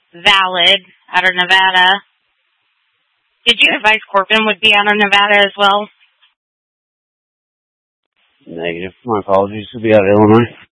valid out of Nevada. Did you advise Corbin would be out of Nevada as well? Negative. My apologies. He'll be out of Illinois.